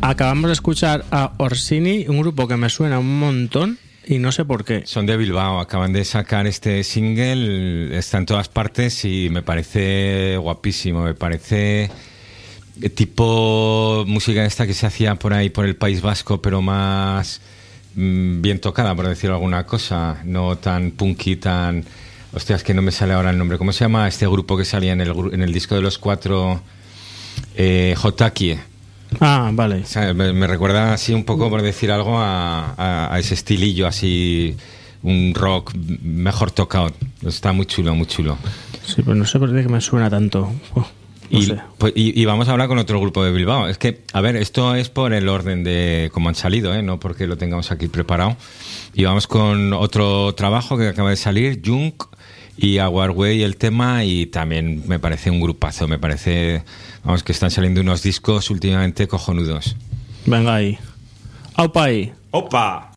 Acabamos de escuchar a Orsini, un grupo que me suena un montón y no sé por qué. Son de Bilbao, acaban de sacar este single, está en todas partes y me parece guapísimo, me parece tipo música esta que se hacía por ahí, por el País Vasco, pero más bien tocada, por decir alguna cosa, no tan punky, tan... Hostia, es que no me sale ahora el nombre. ¿Cómo se llama este grupo que salía en el disco de los cuatro? Jotakie. Ah, vale. O sea, me recuerda así un poco, por decir algo, a ese estilillo así, un rock mejor tocado. Está muy chulo, muy chulo. Sí, pues no sé por qué me suena tanto. No sé. Y vamos a hablar con otro grupo de Bilbao. Es que, a ver, esto es por el orden de cómo han salido, no porque lo tengamos aquí preparado. Y vamos con otro trabajo que acaba de salir, Junk y Our Way, el tema, y también me parece un grupazo, me parece, vamos, que están saliendo unos discos últimamente cojonudos. Venga ahí. ¡Aupa ahí! ¡Opa!